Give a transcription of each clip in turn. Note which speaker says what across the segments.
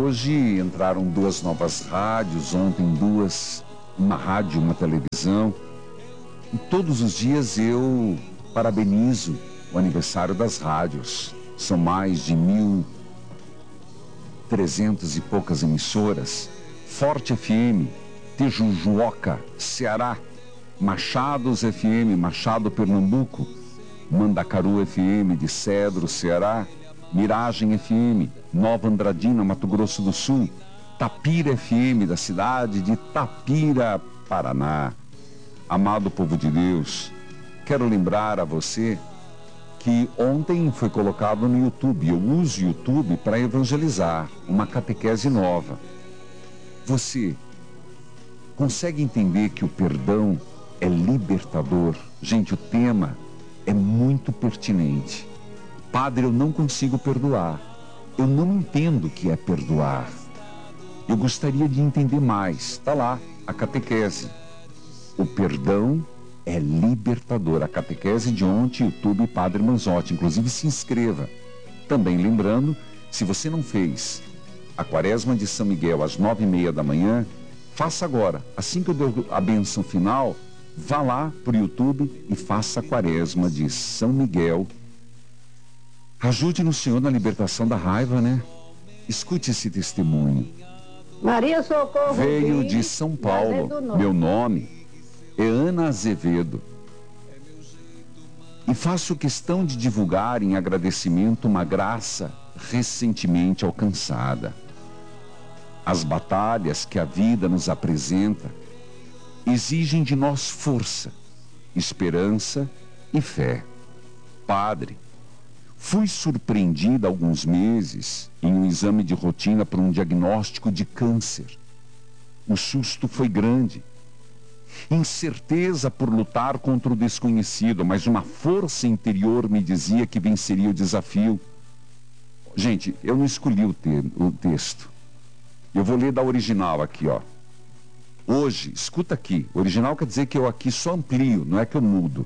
Speaker 1: hoje entraram 2 novas rádios, ontem 2, uma rádio, uma televisão. E todos os dias eu parabenizo o aniversário das rádios. São mais de 1.300 e poucas emissoras. Forte FM, Tejujuoca, Ceará, Machados FM, Machado, Pernambuco, Mandacaru FM de Cedro, Ceará, Miragem FM, Nova Andradina, Mato Grosso do Sul, Tapira FM, da cidade de Tapira, Paraná. Amado povo de Deus, quero lembrar a você que ontem foi colocado no YouTube. Eu uso o YouTube para evangelizar, uma catequese nova. Você consegue entender que o perdão é libertador? Gente, o tema é muito pertinente. Padre, eu não consigo perdoar. Eu não entendo o que é perdoar. Eu gostaria de entender mais. Está lá, a catequese. O perdão é libertador. A catequese de ontem, YouTube Padre Manzotti. Inclusive, se inscreva. Também lembrando, se você não fez a Quaresma de São Miguel às 9h30 da manhã, faça agora. Assim que eu der a bênção final, vá lá para o YouTube e faça a Quaresma de São Miguel. Ajude no Senhor na libertação da raiva, né? Escute esse testemunho.
Speaker 2: Maria Socorro
Speaker 1: Veio de São Paulo. Meu nome é Ana Azevedo. E faço questão de divulgar em agradecimento uma graça recentemente alcançada. As batalhas que a vida nos apresenta exigem de nós força, esperança e fé. Padre, fui surpreendida há alguns meses em um exame de rotina por um diagnóstico de câncer. O susto foi grande. Incerteza por lutar contra o desconhecido, mas uma força interior me dizia que venceria o desafio. Gente, eu não escolhi o texto. Eu vou ler da original aqui, ó. Hoje, escuta aqui. Original quer dizer que eu aqui só amplio, não é que eu mudo.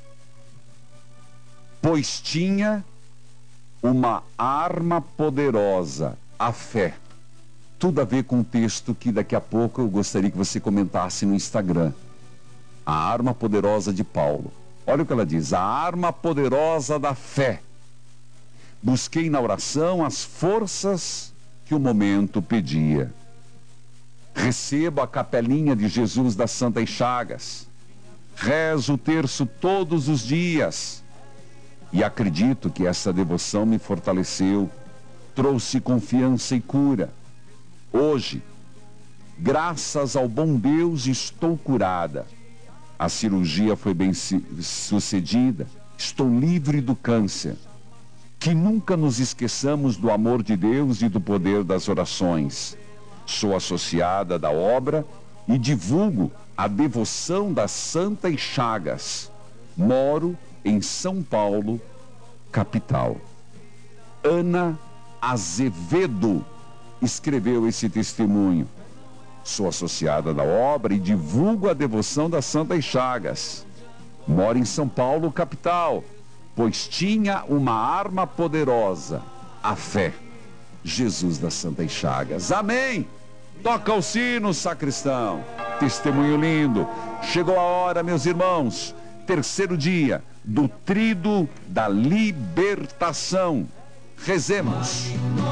Speaker 1: Pois tinha uma arma poderosa, a fé. Tudo a ver com o texto que daqui a pouco eu gostaria que você comentasse no Instagram. A arma poderosa de Paulo. Olha o que ela diz. A arma poderosa da fé. Busquei na oração as forças que o momento pedia. Recebo a capelinha de Jesus das Santas Chagas. Rezo o terço todos os dias. E acredito que essa devoção me fortaleceu, trouxe confiança e cura. Hoje, graças ao bom Deus, estou curada. A cirurgia foi bem sucedida. Estou livre do câncer. Que nunca nos esqueçamos do amor de Deus e do poder das orações. Sou associada da obra e divulgo a devoção das Santas Chagas. Moro em São Paulo, capital. Ana Azevedo escreveu esse testemunho. Sou associada da obra e divulgo a devoção das Santas Chagas. Moro em São Paulo, capital, pois tinha uma arma poderosa, a fé. Jesus das Santas Chagas. Amém! Toca o sino, sacristão. Testemunho lindo. Chegou a hora, meus irmãos. Terceiro dia do Tríduo da Libertação. Rezemos.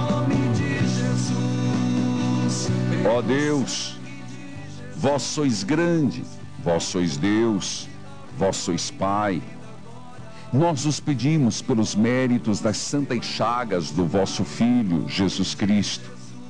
Speaker 1: Ó Deus, vós sois grande, vós sois Deus, vós sois Pai. Nós os pedimos pelos méritos das Santas Chagas do vosso Filho, Jesus Cristo.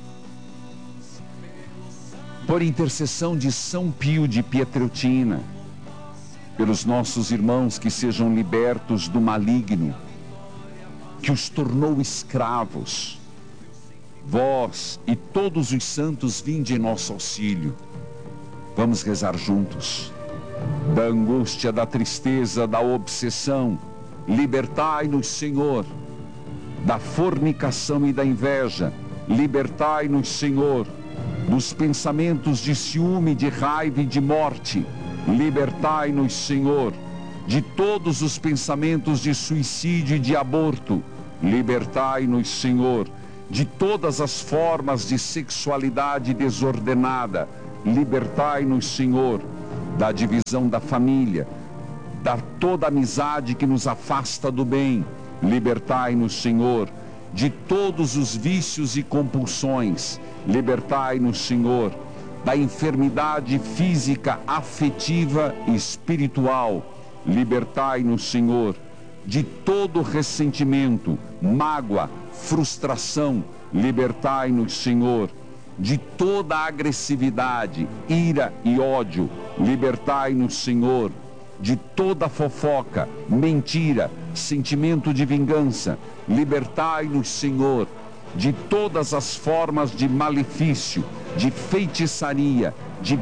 Speaker 1: Por intercessão de São Pio de Pietrelcina, pelos nossos irmãos que sejam libertos do maligno, que os tornou escravos. Vós e todos os santos vinde em nosso auxílio. Vamos rezar juntos. Da angústia, da tristeza, da obsessão, libertai-nos, Senhor. Da fornicação e da inveja, libertai-nos, Senhor. Dos pensamentos de ciúme, de raiva e de morte, libertai-nos, Senhor. De todos os pensamentos de suicídio e de aborto, libertai-nos, Senhor. de todas as formas de sexualidade desordenada. Libertai-nos, Senhor, da divisão da família, da toda amizade que nos afasta do bem. Libertai-nos, Senhor, de todos os vícios e compulsões. Libertai-nos, Senhor, da enfermidade física, afetiva e espiritual. Libertai-nos, Senhor, de todo ressentimento, mágoa, frustração. Libertai-nos, Senhor, de toda agressividade, ira e ódio. Libertai-nos, Senhor, de toda fofoca, mentira, sentimento de vingança. Libertai-nos, Senhor, de todas as formas de malefício, de feitiçaria, de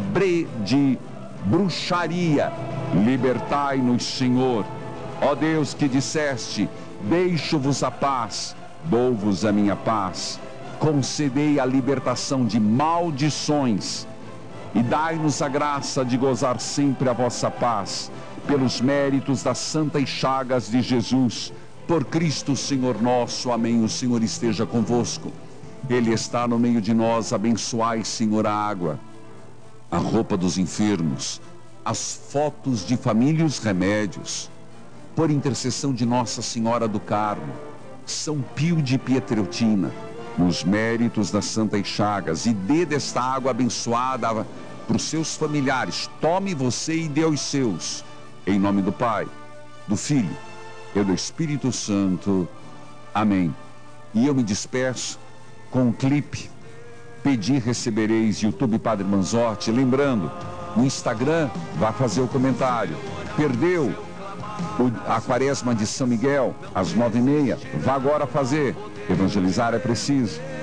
Speaker 1: bruxaria. Libertai-nos, Senhor. Ó Deus, que disseste: deixo-vos a paz, dou-vos a minha paz. Concedei a libertação de maldições e dai-nos a graça de gozar sempre a vossa paz, pelos méritos das santas chagas de Jesus, por Cristo Senhor nosso. Amém. O Senhor esteja convosco. Ele está no meio de nós. Abençoai, Senhor, a água, a roupa dos enfermos, as fotos de família e os remédios, por intercessão de Nossa Senhora do Carmo, São Pio de Pietreutina, nos méritos das santas chagas, e dê desta água abençoada para os seus familiares. Tome você e dê aos seus. Em nome do Pai, do Filho e do Espírito Santo. Amém. E eu me despeço com um clipe. Pedi, recebereis, YouTube Padre Manzotti. Lembrando, no Instagram, vá fazer o comentário. Perdeu a quaresma de São Miguel, às 9h30, vá agora fazer. Evangelizar é preciso.